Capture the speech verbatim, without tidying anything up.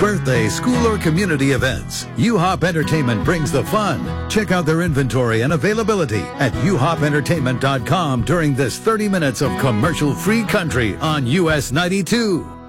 birthday, school, or community events. U-Hop Entertainment brings the fun. Check out their inventory and availability at u hop entertainment dot com during this thirty minutes of commercial-free country on U S ninety-two.